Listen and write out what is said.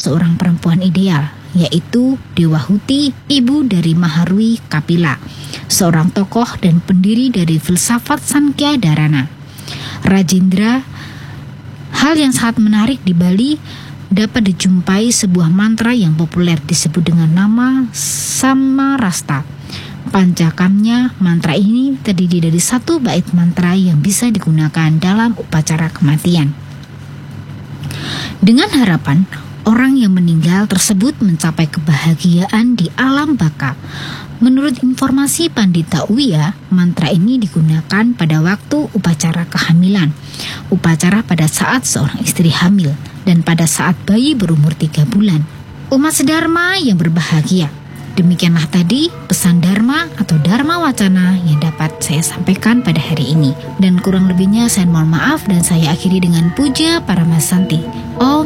seorang perempuan ideal, yaitu Dewahuti, ibu dari Maharui Kapila, seorang tokoh dan pendiri dari filsafat Sankhya Dharana. Rajendra, hal yang sangat menarik di Bali dapat dijumpai sebuah mantra yang populer disebut dengan nama Samarasta. Pancakamnya, mantra ini terdiri dari satu bait mantra yang bisa digunakan dalam upacara kematian. Dengan harapan orang yang meninggal tersebut mencapai kebahagiaan di alam baka. Menurut informasi Pandita Uya, mantra ini digunakan pada waktu upacara kehamilan, upacara pada saat seorang istri hamil, dan pada saat bayi berumur 3 bulan. Umat sedharma yang berbahagia. Demikianlah tadi pesan Dharma atau Dharma Wacana yang dapat saya sampaikan pada hari ini. Dan kurang lebihnya saya mohon maaf dan saya akhiri dengan puja Paramasanti. Om